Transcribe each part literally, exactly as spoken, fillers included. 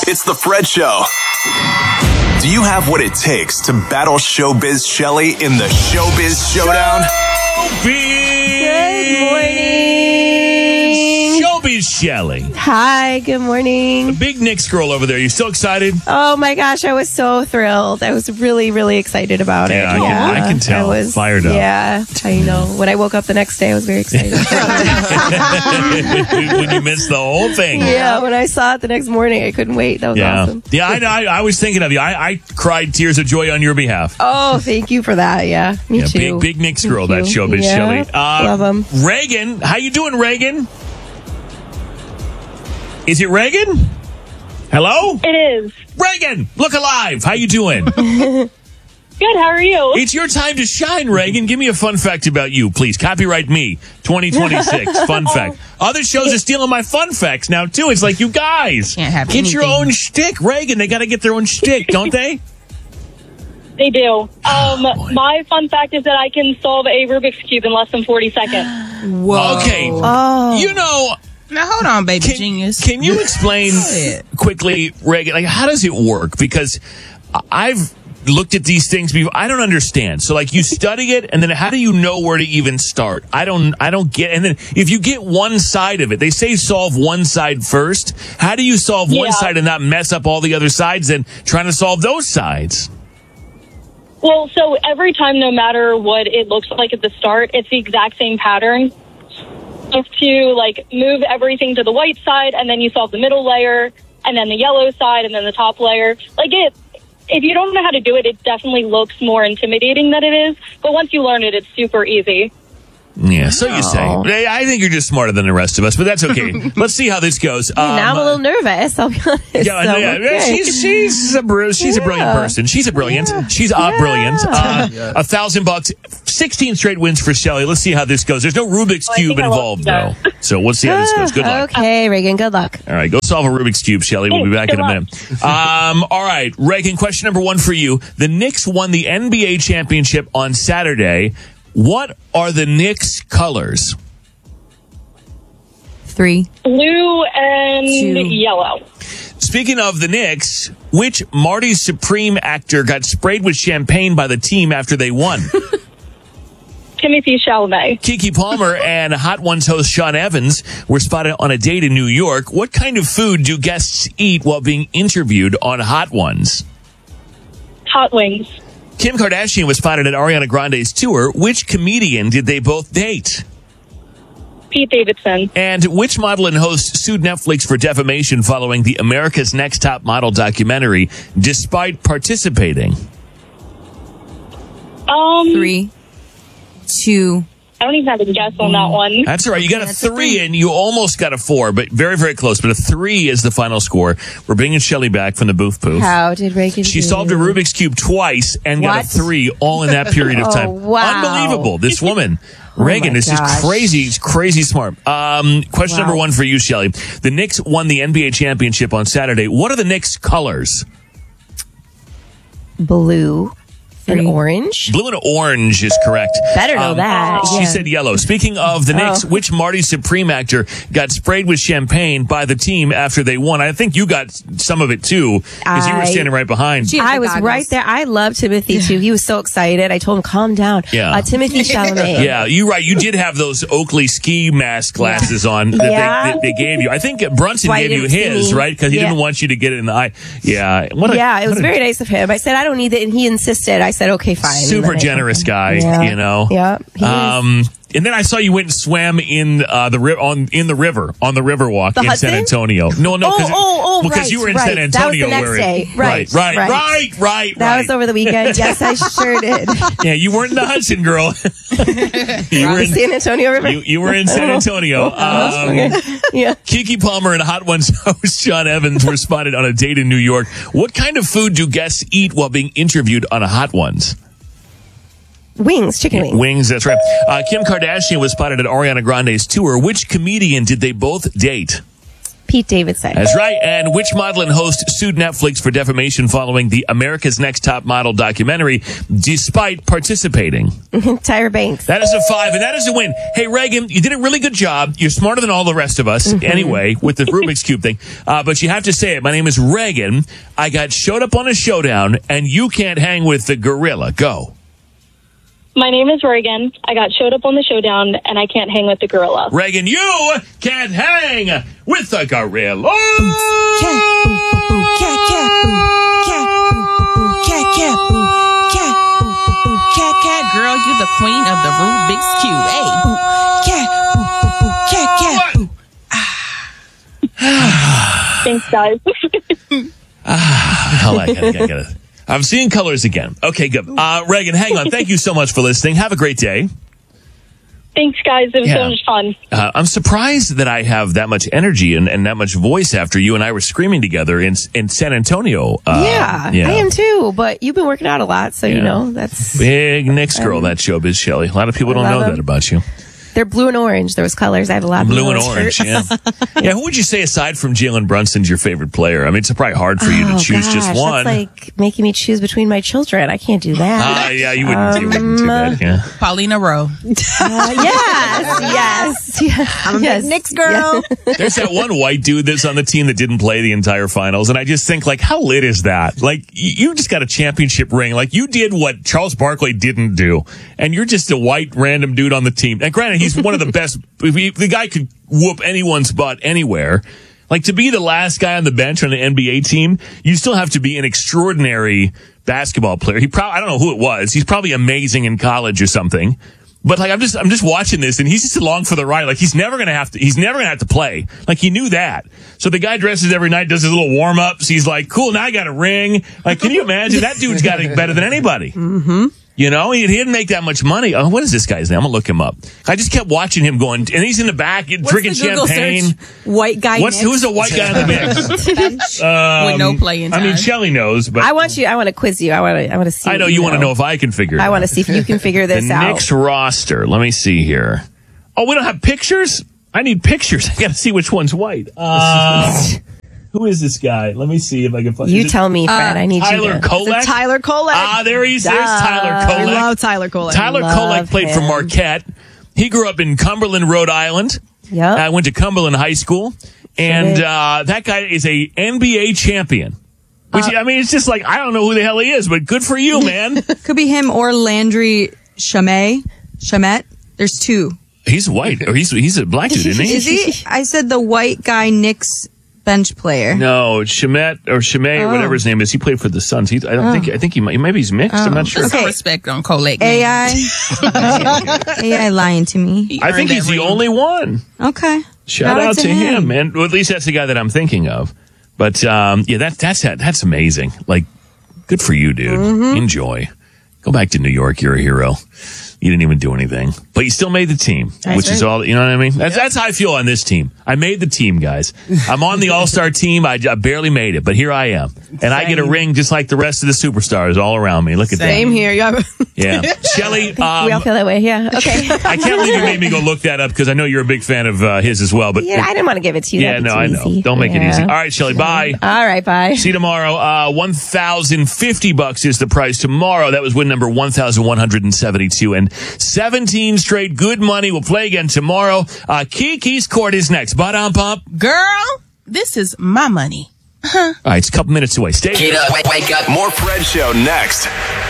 It's the Fred Show. Do you have what it takes to battle Showbiz Shelly in the Showbiz Showdown? Good morning. Showbiz Shelly. Hi, good morning. The big Knicks girl over there. You still excited? Oh my gosh, I was so thrilled. I was really, really excited about Yeah, it. I can- I can tell. I was Fired up. Yeah, I know. When I woke up the next day, I was very excited. When you missed the whole thing. Yeah, when I saw it the next morning, I couldn't wait. That was Yeah. awesome. Yeah, I, I, I was thinking of you. I, I cried tears of joy on your behalf. Oh, thank you for that. Yeah, me Yeah, too. big, big Knicks girl, Thank that you. Showbiz Yeah, Shelly. Uh, love 'em. Reagan, how you doing, Reagan? Is it Reagan? Hello? It is. Reagan, look alive. How you doing? Good, how are you? It's your time to shine, Reagan. Give me a fun fact about you, please. Copyright me, twenty twenty-six. Fun fact. Other shows are stealing my fun facts now, too. It's like, you guys, Can't have get your anything. own shtick. Reagan, they got to get their own shtick, don't they? They do. Um, boy. my fun fact is that I can solve a Rubik's Cube in less than forty seconds. Whoa. Okay. Oh, You know, Now, hold on, baby can, genius. can you explain ahead. quickly, Reagan, like, how does it work? Because I've looked at these things before. I don't understand. So, like, you study it, and then how do you know where to even start? I don't, I don't get. And then if you get one side of it, they say solve one side first. How do you solve one Yeah. side and not mess up all the other sides and trying to solve those sides? Well, so every time, no matter what it looks like at the start, it's the exact same pattern. You have to, like, move everything to the white side, and then you solve the middle layer, and then the yellow side, and then the top layer. Like, it, if you don't know how to do it, it definitely looks more intimidating than it is. But once you learn it, it's super easy. Yeah, so you say. Oh. Hey, I think you're just smarter than the rest of us, but that's okay. Let's see how this goes. now I'm a Um, little nervous. I'll be honest. Yeah, I know, So, yeah. okay. she's she's a br- she's a brilliant Yeah. person. She's a brilliant. Yeah. She's a Yeah. brilliant. Uh, A thousand bucks, sixteen straight wins for Shelly. Let's see how this goes. There's no Rubik's Oh, I cube think I involved lost though, so we'll see how this goes. Good luck. Okay, Reagan. Good luck. All right, go solve a Rubik's cube, Shelly. We'll be back Good in a luck. minute. Um, all right, Reagan. Question number one for you: the Knicks won the N B A championship on Saturday. What are the Knicks' colors? Three. Blue and Two. yellow. Speaking of the Knicks, which Marty Supreme actor got sprayed with champagne by the team after they won? Timothy Chalamet. Keke Palmer and Hot Ones host Sean Evans were spotted on a date in New York. What kind of food do guests eat while being interviewed on Hot Ones? Hot wings. Kim Kardashian was spotted at Ariana Grande's tour. Which comedian did they both date? Pete Davidson. And which model and host sued Netflix for defamation following the America's Next Top Model documentary, despite participating? Um, Three. Two. I don't even have a guess on that one. That's all right. You got a That's a three, three. and you almost got a four, but very, very close. But a three is the final score. We're bringing Shelly back from the booth poof. How did Reagan? She do? solved a Rubik's Cube twice and got a What? three all in that period of Oh, time. wow. Unbelievable. This woman, Oh Reagan, my is just gosh. crazy, She's crazy smart. Um, question Wow. number one for you, Shelly. The Knicks won the N B A championship on Saturday. What are the Knicks' colors? Blue and Three. orange. Blue and orange is correct. Better know Um, that. She Yeah. said yellow. Speaking of the Knicks, Oh. which Marty Supreme actor got sprayed with champagne by the team after they won? I think you got some of it too, because you were I- standing right behind. She- I was goggles. right there. I love Timothy too. He was so excited. I told him, calm down. Yeah. Uh, Timothy Chalamet. Yeah, you're right. You did have those Oakley ski mask glasses on that, Yeah. they, that they gave you. I think Brunson Why gave you didn't see his, me. right? Because he Yeah. didn't want you to get it in the eye. Yeah. What a, Yeah, it was what a very nice of him. I said, I don't need it. And he insisted. I said, okay, fine. super And then I- generous guy, Yeah. you know? Yeah. he is. Um, and then I saw you went and swam in uh, the ri- on in the river on the Riverwalk The in Hudson? San Antonio. No, no, Oh, because oh, oh, because right, you were in right. San That was Antonio. the next where it- day. right, Right, right, right. right, right. That right. was over the weekend. Yes, I sure did. Yeah, you weren't in the Hudson, girl. you were The in San Antonio River. you, you were in San Antonio. Um, Yeah. Keke Palmer and Hot Ones host Sean Evans were spotted on a date in New York. What kind of food do guests eat while being interviewed on a Hot Ones? Wings, chicken wings. Wings, that's right. Uh, Kim Kardashian was spotted at Ariana Grande's tour. Which comedian did they both date? Pete Davidson. That's right. And which model and host sued Netflix for defamation following the America's Next Top Model documentary, despite participating? Tyra Banks. That is a five, and that is a win. Hey, Reagan, you did a really good job. You're smarter than all the rest of us, Mm-hmm. anyway, with the Rubik's Cube thing. Uh, but you have to say it. My name is Reagan. I got showed up on a showdown, and you can't hang with the gorilla. Go. My name is Reagan. I got showed up on the showdown, and I can't hang with the gorilla. Reagan, you can't hang with the gorilla. Cat, boo, boo, boo, cat, cat, boo, cat, boo, boo, boo, cat, cat, boo, cat, boo, boo, boo, cat, cat. Girl, you the queen of the Rubik's Cube. Hey, boo, cat, boo, boo, boo, cat, cat, boo. Thanks, guys. Ah, I like it. I gotta, gotta. I'm seeing colors again. Okay, good. Uh, Reagan, hang on. Thank you so much for listening. Have a great day. Thanks, guys. It was Yeah. so much fun. Uh, I'm surprised that I have that much energy and, and that much voice after you and I were screaming together in in San Antonio. Uh, yeah, I am too. But you've been working out a lot, so Yeah. you know that's. Big Knicks girl, that Showbiz Shelley. A lot of people I don't know love that them. about you. They're blue and orange. Those colors. I have a lot of Blue and those orange, shirts. yeah. Yeah, who would you say aside from Jalen Brunson's your favorite player? I mean, it's probably hard for you to Oh, choose gosh, just one. That's like making me choose between my children. I can't do that. Ah, yeah, you wouldn't, you wouldn't do that, yeah. Paulina Rowe. Uh, yes, yes, yes. I'm a yes. big Knicks girl. There's that one white dude that's on the team that didn't play the entire finals, and I just think, like, how lit is that? Like, y- you just got a championship ring. Like, you did what Charles Barkley didn't do, and you're just a white random dude on the team. And granted, he's one of the best. He, the guy could whoop anyone's butt anywhere. Like, to be the last guy on the bench on the N B A team, you still have to be an extraordinary basketball player. He probably, I don't know who it was. He's probably amazing in college or something. But like, I'm just, I'm just watching this and he's just along for the ride. Like, he's never going to have to, he's never going to have to play. Like, he knew that. So the guy dresses every night, does his little warm ups. He's like, cool, now I got a ring. Like, can you imagine? That dude's got it better than anybody. Mm-hmm. You know, he, he didn't make that much money. Oh, what is this guy's name? I'm going to look him up. I just kept watching him going, and he's in the back drinking champagne. White guy. What's, who's the white guy in the mix? um, With no playing I mean, time. Shelley knows, but I want you. I want to quiz you. I want to. I want to see. I know you want to know if I can figure it out. I want to see if you can figure this the out. Knicks roster. Let me see here. Oh, we don't have pictures? I need pictures. I got to see which one's white. Uh, who is this guy? Let me see if I can find You is it tell me, Fred. I need Tyler you to. Kolek? Tyler Kolek. Ah, there he is. There's Duh. Tyler I Kolek. love Tyler Kolek. Tyler Love Kolek played for him. Marquette. He grew up in Cumberland, Rhode Island. Yep. I went to Cumberland High School. And did. uh, that guy is a N B A champion. Which, Uh, I mean, it's just like, I don't know who the hell he is, but good for you, man. Could be him or Landry Shamet. Shamet. There's two. He's white. Or he's he's a black dude, isn't he? Is he? I said the white guy Knicks bench player. No, Shamet or Shamet or Oh. whatever his name is. He played for the Suns. He, I don't think. I think he might. Maybe he's mixed. I'm not sure. Put some Okay. respect on Kolek. A I. A I lying to me. He I think earned he's that the ring. only one. Okay. Shout out to him, man. Well, at least that's the guy that I'm thinking of. But um, yeah, that that's that's amazing. Like, good for you, dude. Mm-hmm. Enjoy. Go back to New York. You're a hero. You didn't even do anything, but you still made the team, That's which is right. all. You know what I mean? That's that's how I feel on this team. I made the team, guys. I'm on the All Star team. I, I barely made it, but here I am, and I get a ring just like the rest of the superstars all around me. Look at Same that. here. You have- Yeah, Shelley. we all Um, feel that way. Yeah. Okay. I can't believe you made me go look that up because I know you're a big fan of uh, his as well. But yeah, I didn't want to give it to you. yeah, That'd be no, too I know. easy. Don't make it Yeah. easy. All right, Shelley. Bye. All right. Bye. See you tomorrow. Uh, one thousand fifty bucks is the price tomorrow. That was win number one thousand one hundred seventy-two and seventeen straight good money. We'll play again tomorrow. Uh, Kiki's Court is next. Ba-dum pump. Girl, this is my money. All right, it's a couple minutes away. Stay Get up, wake, wake up. More Fred Show next.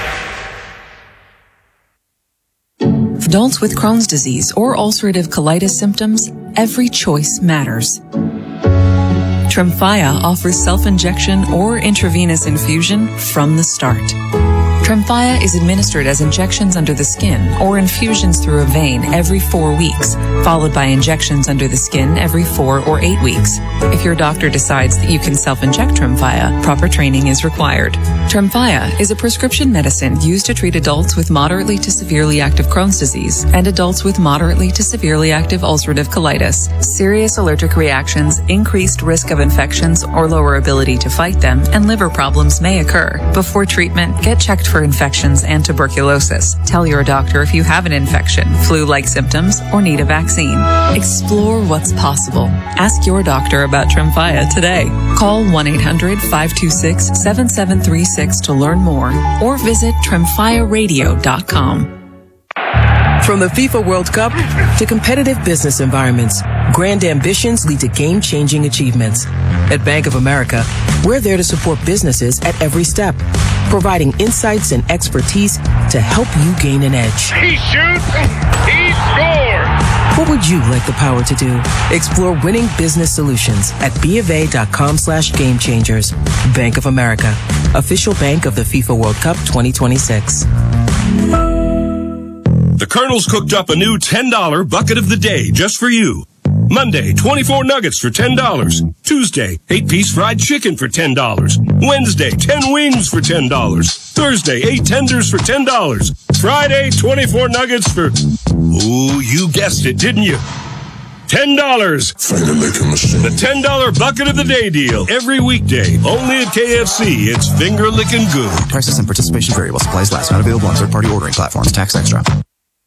For adults with Crohn's disease or ulcerative colitis symptoms, every choice matters. Tremfya offers self-injection or intravenous infusion from the start. Tremfya is administered as injections under the skin or infusions through a vein every four weeks, followed by injections under the skin every four or eight weeks. If your doctor decides that you can self-inject Tremfya, proper training is required. Tremfya is a prescription medicine used to treat adults with moderately to severely active Crohn's disease and adults with moderately to severely active ulcerative colitis. Serious allergic reactions, increased risk of infections or lower ability to fight them, and liver problems may occur. Before treatment, get checked for for infections and tuberculosis. Tell your doctor if you have an infection, flu-like symptoms, or need a vaccine. Explore what's possible. Ask your doctor about Tremfya today. Call one eight hundred five two six seven seven three six to learn more or visit tremfya radio dot com. From the FIFA World Cup to competitive business environments, grand ambitions lead to game-changing achievements. At Bank of America, we're there to support businesses at every step, providing insights and expertise to help you gain an edge. He shoots, he scores! What would you like the power to do? Explore winning business solutions at BofA.com slash game changers. Bank of America, official bank of the FIFA World Cup twenty twenty-six. The Colonel's cooked up a new ten dollar bucket of the day just for you. Monday, twenty-four nuggets for ten dollars. Tuesday, eight piece fried chicken for ten dollars. Wednesday, ten wings for ten dollars. Thursday, eight tenders for ten dollars. Friday, twenty-four nuggets for... Ooh, you guessed it, didn't you? ten dollars. Finger licking machine. The ten dollar bucket of the day deal. Every weekday. Only at K F C. It's finger licking good. Prices and participation variable. Supplies last. Not available on third-party ordering platforms. Tax extra.